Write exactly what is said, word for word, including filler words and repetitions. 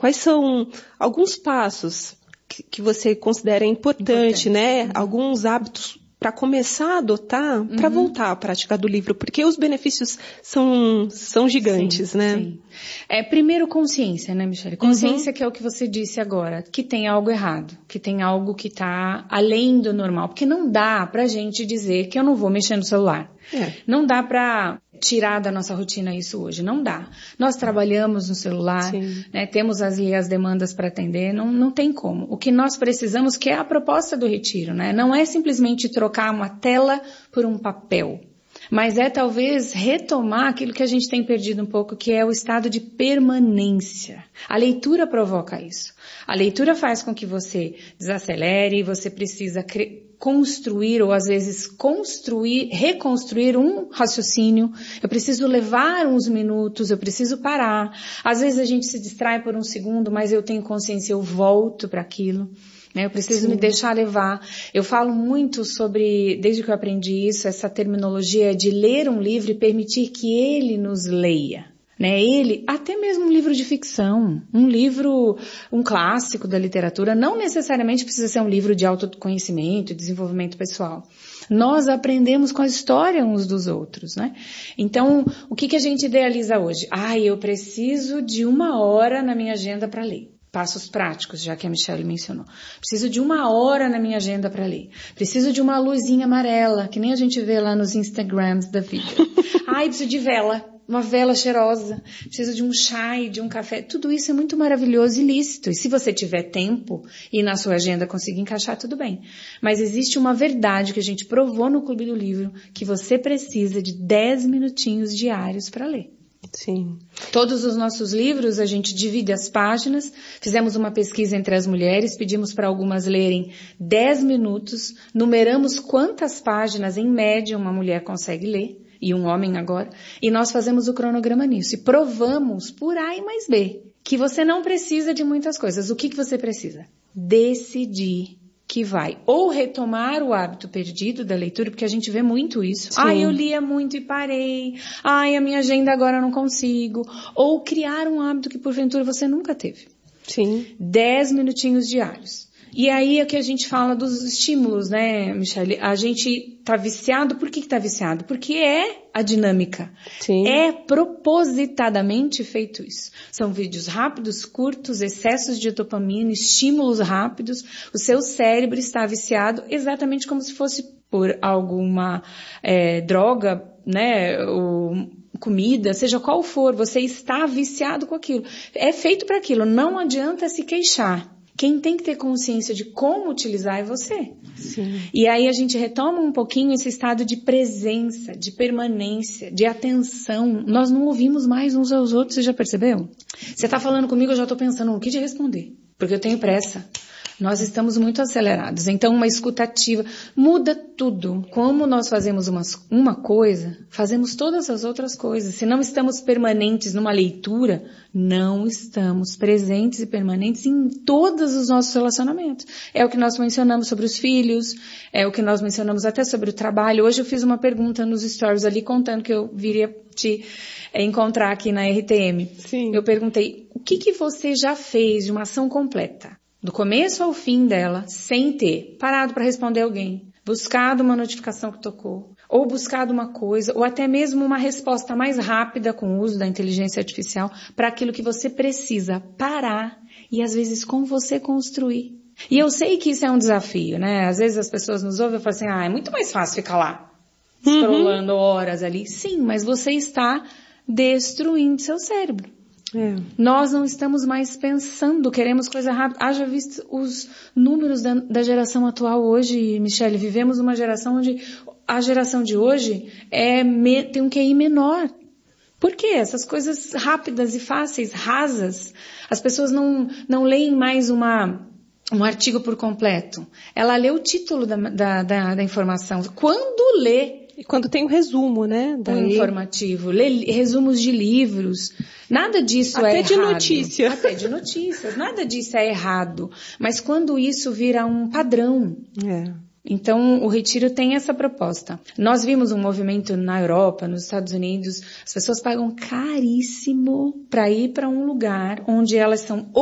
quais são alguns passos que, que você considera importante, importante. né? Uhum. Alguns hábitos para começar a adotar, uhum. para voltar à prática do livro, porque os benefícios são, são gigantes, sim, né? Sim. É, primeiro consciência, né, Michele? Consciência uhum. que é o que você disse agora, que tem algo errado, que tem algo que está além do normal, porque não dá pra gente dizer que eu não vou mexer no celular. É. Não dá pra tirar da nossa rotina isso hoje, não dá. Nós trabalhamos no celular, né, temos as, as demandas para atender, não, não tem como. O que nós precisamos, que é a proposta do retiro, né, não é simplesmente trocar uma tela por um papel, mas é talvez retomar aquilo que a gente tem perdido um pouco, que é o estado de permanência. A leitura provoca isso. A leitura faz com que você desacelere, você precisa cre- construir ou às vezes construir, reconstruir um raciocínio. Eu preciso levar uns minutos, eu preciso parar. Às vezes a gente se distrai por um segundo, mas eu tenho consciência, eu volto para aquilo. Eu preciso Sim. me deixar levar. Eu falo muito sobre, desde que eu aprendi isso, essa terminologia de ler um livro e permitir que ele nos leia. Né? Ele, até mesmo um livro de ficção, um livro, um clássico da literatura, não necessariamente precisa ser um livro de autoconhecimento e desenvolvimento pessoal. Nós aprendemos com a história uns dos outros, né? Então, o que, que a gente idealiza hoje? Ah, eu preciso de uma hora na minha agenda para ler. Passos práticos, já que a Michele mencionou. Preciso de uma hora na minha agenda para ler. Preciso de uma luzinha amarela, que nem a gente vê lá nos Instagrams da vida. Ai, preciso de vela. Uma vela cheirosa, preciso de um chá e de um café, tudo isso é muito maravilhoso e lícito, e se você tiver tempo e na sua agenda conseguir encaixar, tudo bem. Mas existe uma verdade que a gente provou no Clube do Livro, que você precisa de dez minutinhos diários para ler. Sim. Todos os nossos livros, a gente divide as páginas, fizemos uma pesquisa entre as mulheres, pedimos para algumas lerem dez minutos, numeramos quantas páginas em média uma mulher consegue ler, e um homem agora, e nós fazemos o cronograma nisso. E provamos por A e mais B, que você não precisa de muitas coisas. O que, que você precisa? Decidir que vai ou retomar o hábito perdido da leitura, porque a gente vê muito isso. Sim. Ai, eu lia muito e parei. Ai, a minha agenda agora eu não consigo. Ou criar um hábito que porventura você nunca teve. Sim. Dez minutinhos diários. E aí é que a gente fala dos estímulos, né, Michele? A gente tá viciado, por que que tá viciado? Porque é a dinâmica. Sim. É propositadamente feito isso. São vídeos rápidos, curtos, excessos de dopamina, estímulos rápidos. O seu cérebro está viciado exatamente como se fosse por alguma é, droga, né, ou comida, seja qual for, você está viciado com aquilo. É feito para aquilo, não adianta se queixar. Quem tem que ter consciência de como utilizar é você. Sim. E aí a gente retoma um pouquinho esse estado de presença, de permanência, de atenção. Nós não ouvimos mais uns aos outros, você já percebeu? Você está falando comigo, eu já estou pensando no que te responder, porque eu tenho pressa. Nós estamos muito acelerados, então uma escutativa muda tudo. Como nós fazemos uma, uma coisa, fazemos todas as outras coisas. Se não estamos permanentes numa leitura, não estamos presentes e permanentes em todos os nossos relacionamentos. É o que nós mencionamos sobre os filhos, é o que nós mencionamos até sobre o trabalho. Hoje eu fiz uma pergunta nos stories ali, contando que eu viria te é, encontrar aqui na R T M. Sim. Eu perguntei, o que, que você já fez de uma ação completa? Do começo ao fim dela, sem ter parado para responder alguém, buscado uma notificação que tocou, ou buscado uma coisa, ou até mesmo uma resposta mais rápida com o uso da inteligência artificial para aquilo que você precisa parar e às vezes com você construir. E eu sei que isso é um desafio, né? Às vezes as pessoas nos ouvem e falam assim, ah, é muito mais fácil ficar lá, scrollando uhum. horas ali. Sim, mas você está destruindo seu cérebro. É. Nós não estamos mais pensando, queremos coisa rápida. Haja visto os números da, da geração atual hoje, Michele. Vivemos uma geração onde a geração de hoje é, me, tem um Q I menor. Por quê? Essas coisas rápidas e fáceis, rasas. As pessoas não, não leem mais uma, um artigo por completo. Ela lê o título da, da, da, da informação. Quando lê, e quando tem um resumo, né? Daí... Um informativo, lê resumos de livros, nada disso Até é errado. Até de notícia. Até de notícias, nada disso é errado. Mas quando isso vira um padrão... É. Então, o Retiro tem essa proposta. Nós vimos um movimento na Europa, nos Estados Unidos, as pessoas pagam caríssimo para ir para um lugar onde elas são